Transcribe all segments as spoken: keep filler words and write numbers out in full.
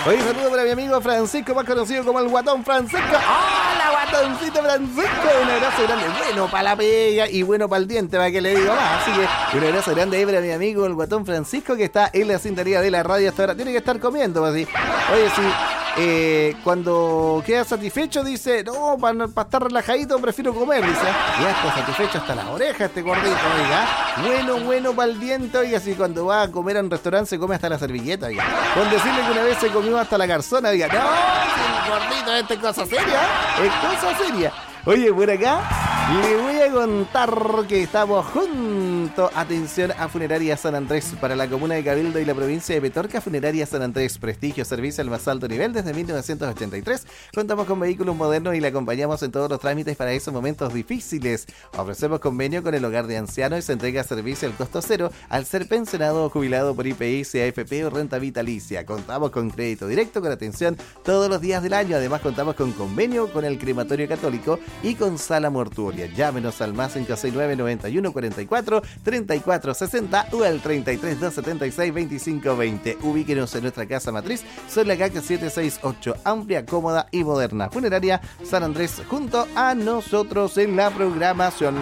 Hoy saludo para mi amigo Francisco, más conocido como el Guatón Francisco. ¡Hola, Guatoncito Francisco! Un abrazo grande, bueno para la pega y bueno para el diente, para que le digo más. Así que un abrazo grande ahí para mi amigo el Guatón Francisco, que está en la sintonía de la radio hasta ahora. Tiene que estar comiendo, así. Oye, sí. Eh, cuando queda satisfecho dice, no, para pa estar relajadito prefiero comer, dice, ya está satisfecho hasta las orejas este gordito, oiga, bueno, bueno para el diente, oiga, si cuando va a comer a un restaurante se come hasta la servilleta, oiga, con decirle que una vez se comió hasta la garzona, oiga, no, el gordito, esta es cosa seria, es cosa seria. Oye, por acá le voy a contar que estamos juntos. Atención a Funeraria San Andrés para la comuna de Cabildo y la provincia de Petorca. Funeraria San Andrés, prestigio, servicio al más alto nivel desde mil novecientos ochenta y tres. Contamos con vehículos modernos y le acompañamos en todos los trámites para esos momentos difíciles. Ofrecemos convenio con el hogar de ancianos y se entrega servicio al costo cero al ser pensionado o jubilado por I P I, C A F P o renta vitalicia. Contamos con crédito directo con atención todos los días del año. Además contamos con convenio con el crematorio católico y con sala mortuoria. Llámenos al más cinco seis nueve, noventa y uno, cuarenta y cuatro, treinta y cuatro sesenta o al treinta y tres, doscientos setenta y seis, veinticinco veinte. Ubíquenos en nuestra casa matriz sobre la calle setecientos sesenta y ocho, amplia, cómoda y moderna. Funeraria San Andrés, junto a nosotros en la programación.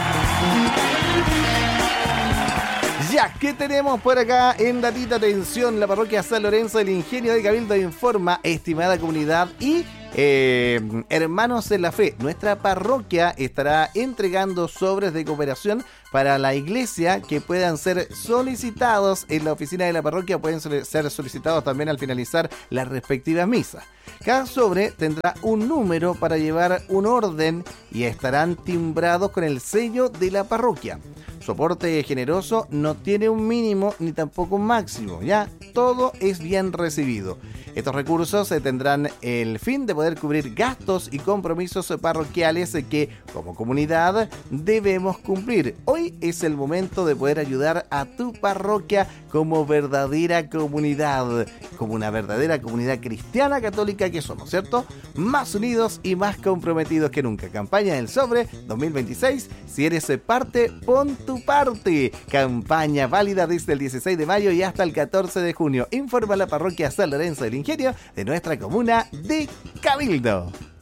Ya, ¿qué tenemos por acá en datita? Atención, la parroquia San Lorenzo del Ingenio de Cabildo informa, estimada comunidad y Eh, hermanos en la fe, nuestra parroquia estará entregando sobres de cooperación para la iglesia que puedan ser solicitados en la oficina de la parroquia, pueden ser solicitados también al finalizar las respectivas misas. Cada sobre tendrá un número para llevar un orden y estarán timbrados con el sello de la parroquia. Su aporte generoso no tiene un mínimo ni tampoco un máximo, ya todo es bien recibido. Estos recursos eh, tendrán el fin de poder cubrir gastos y compromisos parroquiales eh, que como comunidad debemos cumplir. Hoy es el momento de poder ayudar a tu parroquia como verdadera comunidad, como una verdadera comunidad cristiana católica que somos, ¿cierto? Más unidos y más comprometidos que nunca. Campaña del Sobre dos mil veintiséis, si eres parte, pon tu parte. Campaña válida desde el dieciséis de mayo y hasta el catorce de junio. Informa la parroquia San Lorenzo del Ingenio de nuestra comuna de Cabildo.